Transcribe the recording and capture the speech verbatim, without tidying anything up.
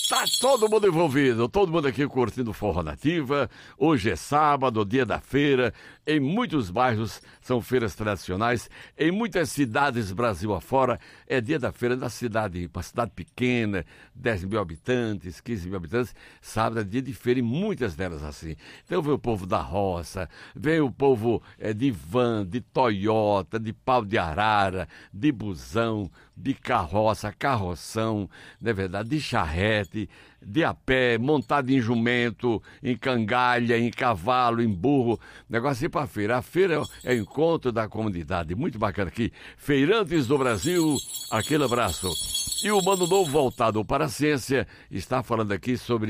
Tá todo mundo envolvido, todo mundo aqui curtindo Forró Nativa. Hoje é sábado, dia da feira. Em muitos bairros são feiras tradicionais. Em muitas cidades Brasil afora é dia da feira da cidade, uma cidade pequena, dez mil habitantes, quinze mil habitantes. Sábado é dia de feira em muitas delas assim. Então vem o povo da roça, vem o povo é, de van, de Toyota, de pau de arara, de busão, de carroça, carroção, não é verdade, de charrete, de a pé, montado em jumento, em cangalha, em cavalo, em burro, negócio ir pra feira. A feira é o encontro da comunidade, muito bacana aqui. Feirantes do Brasil, aquele abraço. E o Mano Novo voltado para a ciência está falando aqui sobre